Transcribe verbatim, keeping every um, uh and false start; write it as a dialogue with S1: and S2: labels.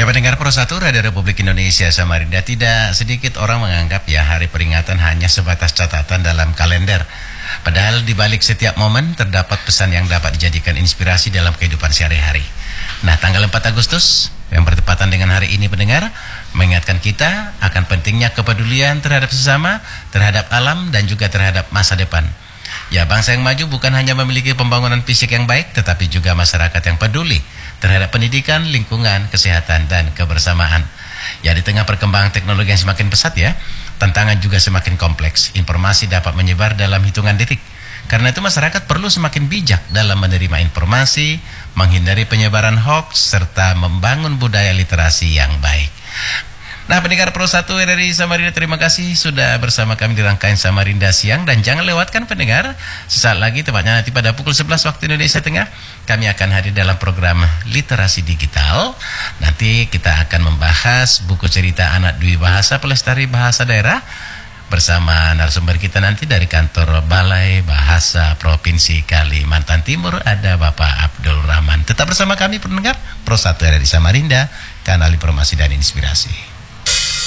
S1: pendengar Pro satu Radio Republik Indonesia Samarinda, tidak sedikit orang menganggap ya hari peringatan hanya sebatas catatan dalam kalender. Padahal di balik setiap momen terdapat pesan yang dapat dijadikan inspirasi dalam kehidupan sehari-hari. Nah, tanggal empat Agustus yang bertepatan dengan hari ini pendengar mengingatkan kita akan pentingnya kepedulian terhadap sesama, terhadap alam dan juga terhadap masa depan. Ya, bangsa yang maju bukan hanya memiliki pembangunan fisik yang baik, tetapi juga masyarakat yang peduli terhadap pendidikan, lingkungan, kesehatan, dan kebersamaan. Ya, di tengah perkembangan teknologi yang semakin pesat ya, tantangan juga semakin kompleks. Informasi dapat menyebar dalam hitungan detik. Karena itu masyarakat perlu semakin bijak dalam menerima informasi, menghindari penyebaran hoaks, serta membangun budaya literasi yang baik. Nah, pendengar Pro satu R R I Samarinda, terima kasih sudah bersama kami di rangkaian Samarinda Siang. Dan jangan lewatkan pendengar, sesaat lagi tepatnya nanti pada pukul sebelas waktu Indonesia Tengah, kami akan hadir dalam program Literasi Digital. Nanti kita akan membahas buku cerita anak Dwi Bahasa Pelestari Bahasa Daerah bersama narasumber kita nanti dari kantor Balai Bahasa Provinsi Kalimantan Timur, ada Bapak Abdul Rahman. Tetap bersama kami pendengar Pro satu R R I Samarinda, kanal informasi dan inspirasi.